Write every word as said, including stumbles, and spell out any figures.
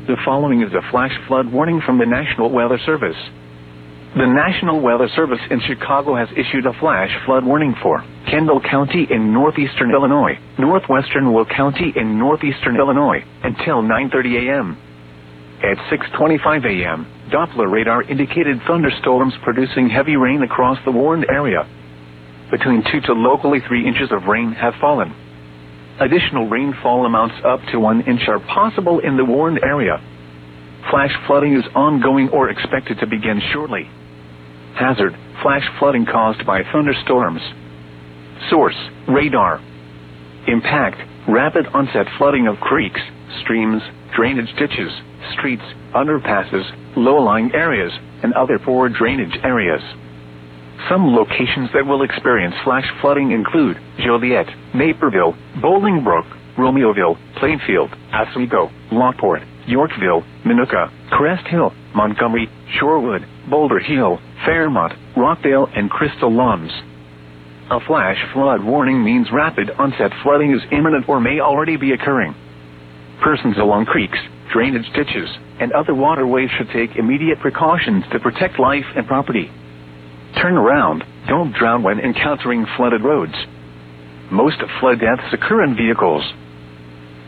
The following is a flash flood warning from the National Weather Service. The National Weather Service in Chicago has issued a flash flood warning for Kendall County in northeastern Illinois, northwestern Will County in northeastern Illinois, until nine thirty a.m. At six twenty-five a.m., Doppler radar indicated thunderstorms producing heavy rain across the warned area. Between two to locally three inches of rain have fallen. Additional rainfall amounts up to one inch are possible in the warned area. Flash flooding is ongoing or expected to begin shortly. Hazard: flash flooding caused by thunderstorms. Source: radar. Impact: rapid onset flooding of creeks, streams, drainage ditches, streets, underpasses, low-lying areas, and other poor drainage areas. Some locations that will experience flash flooding include Joliet, Naperville, Bolingbrook, Romeoville, Plainfield, Oswego, Lockport, Yorkville, Minooka, Crest Hill, Montgomery, Shorewood, Boulder Hill, Fairmont, Rockdale, and Crystal Lawns. A flash flood warning means rapid onset flooding is imminent or may already be occurring. Persons along creeks, drainage ditches, and other waterways should take immediate precautions to protect life and property. Turn around, don't drown when encountering flooded roads. Most flood deaths occur in vehicles.